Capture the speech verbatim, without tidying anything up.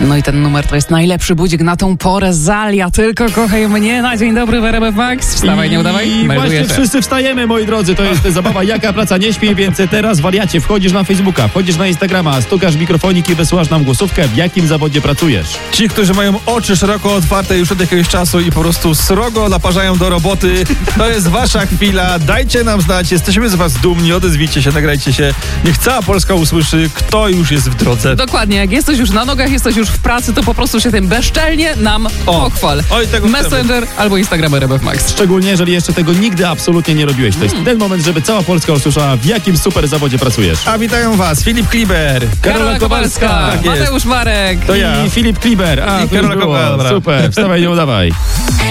No i ten numer to jest najlepszy budzik na tą porę. Zalia, tylko kochaj mnie. Na dzień dobry w R M F Max. Wstawaj, nie udawaj. I Melduje właśnie się. wszyscy wstajemy, moi drodzy. To jest zabawa Jaka praca nie śpi, więc teraz wariacie. Wchodzisz na Facebooka, wchodzisz na Instagrama, stukasz mikrofonik i wysyłasz nam głosówkę, w jakim zawodzie pracujesz. Ci, którzy mają oczy szeroko otwarte już od jakiegoś czasu i po prostu srogo naparzają do roboty, to jest wasza chwila. Dajcie nam znać, jesteśmy z was dumni, odezwijcie się, nagrajcie się. Niech cała Polska usłyszy, kto już jest w drodze. Dokładnie, jak jesteś już na nogach, jesteś już w pracy, to po prostu się tym bezczelnie nam O, pochwal. oj, tego Messenger albo Instagram R M F Max. Szczególnie, jeżeli jeszcze tego nigdy absolutnie nie robiłeś. To jest ten moment, żeby cała Polska usłyszała, w jakim super zawodzie pracujesz. A witają was Filip Kliber, Karola Kowalska, Tak jest. Mateusz Marek. To ja. I Filip Kliber. A, I to już Karola było. Kowalska. Super, wstawaj, nie udawaj.